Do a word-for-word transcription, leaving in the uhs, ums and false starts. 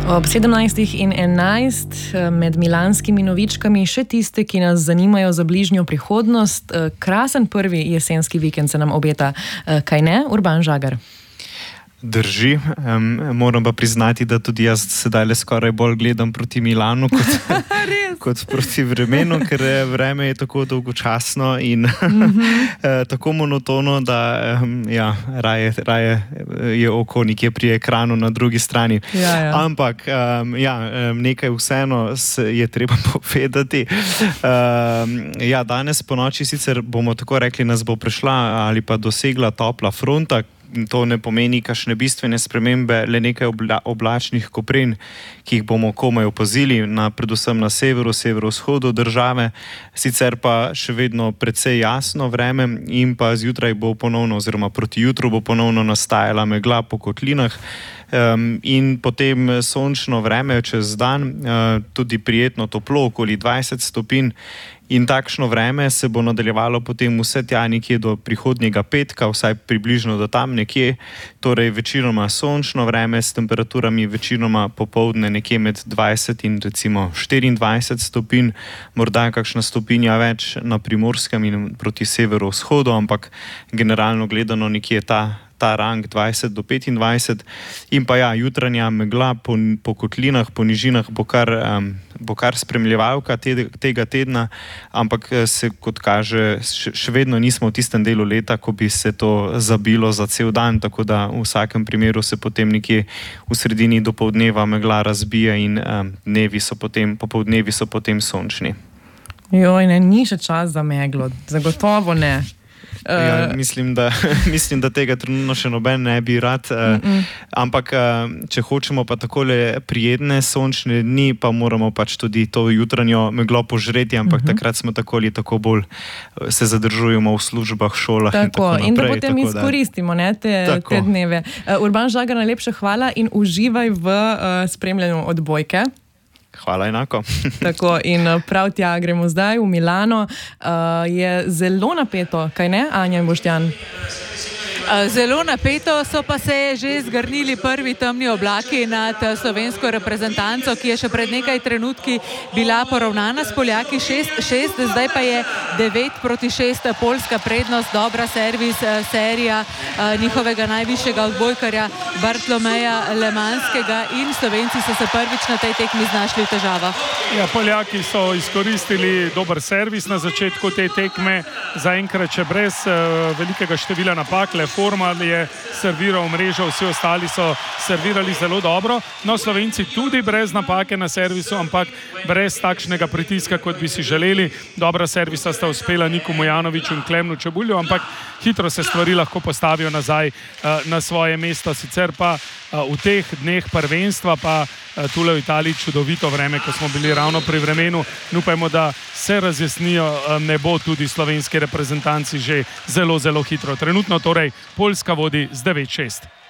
Ob sedemnajstih in enajst med milanskimi novičkami še tiste, ki nas zanimajo za bližnjo prihodnost. Krasen prvi jesenski vikend se nam obeta, kaj ne, Urban Žagar? Drži, um, moram pa priznati, da tudi jaz sedaj le skoraj bolj gledam proti Milanu kot, kot proti vremenu, ker vreme je tako dolgočasno in mm-hmm. tako monotono, da um, ja, raje, raje je oko nekje pri ekranu na drugi strani. Ja, ja. Ampak um, ja, nekaj vseeno je treba povedati. Um, ja, danes po noči sicer bomo tako rekli, nas bo prišla ali pa dosegla topla fronta. To ne pomeni kakšne bistvene spremembe, le nekaj obla, oblačnih koprin, ki jih bomo komaj opazili, na, predvsem na severu, severovzhodu države. Sicer pa še vedno precej jasno vreme in pa zjutraj bo ponovno, oziroma proti jutru bo ponovno nastajala megla po kotlinah. Um, in potem sončno vreme čez dan, uh, tudi prijetno toplo, okoli dvajset stopinj. In takšno vreme se bo nadaljevalo potem vse tja nekje do prihodnjega petka, vsaj približno do tam nekje. Torej večinoma sončno vreme s temperaturami večinoma popoldne nekje med dvajset in recimo štiriindvajset stopinj, morda kakšna stopinja več na Primorskem in proti severovzhodu, ampak generalno gledano nekje ta ta rang dvajset do petindvajset. In pa ja, jutranja megla po, po kotlinah, po nižinah bo kar, um, bo kar spremljevalka te, tega tedna, ampak se, kot kaže, še, še vedno nismo v tistem delu leta, ko bi se to zabilo za cel dan, tako da v vsakem primeru se potem nekje v sredini dopoldneva megla razbije in um, dnevi so potem, popoldnevi so potem sončni. Joj, ne, ni še čas za meglo, zagotovo ne. Ja, mislim, da, mislim, da tega trenutno še noben ne bi rad, uh, ampak uh, če hočemo pa takole prijetne sončne dni, pa moramo pač tudi to jutranjo meglo požreti, ampak uh-huh. takrat smo tako ali tako bolj se zadržujemo v službah, šolah tako, in tako naprej. In da potem tako, izkoristimo ne, te, te dneve. Uh, Urban Žagar, najlepša hvala in uživaj v uh, spremljanju odbojke. Hvala enako. Tako, in prav tja gremo zdaj v Milano. Uh, je zelo napeto, kaj ne, Anja in Boštjan? Zelo napeto, so pa se že zgrnili prvi temni oblaki nad slovensko reprezentanco, ki je še pred nekaj trenutki bila poravnana s Poljaki šest šest, zdaj pa je devet proti šest poljska prednost, dobra servis serija njihovega najvišjega odbojkarja Bartlomeja Lemanskega in Slovenci so se prvič na tej tekmi znašli v težavah. Ja, Poljaki so izkoristili dober servis na začetku te tekme, zaenkrat še brez uh, velikega števila napak. Formal je serviral mrežo, vsi ostali so servirali zelo dobro. No, Slovenci tudi brez napake na servisu, ampak brez takšnega pritiska, kot bi si želeli. Dobra servisa sta uspela Niku Mojanoviću in Klemnu Čebulju, ampak hitro se stvari lahko postavijo nazaj uh, na svoje mesto. Sicer pa uh, v teh dneh prvenstva pa uh, tule v Italiji čudovito vreme, ko smo bili ravno pri vremenu. Upajmo, da se razjasnijo uh, nebo tudi slovenski reprezentanci že zelo, zelo hitro. Trenutno torej Poljska vodi z devet šest.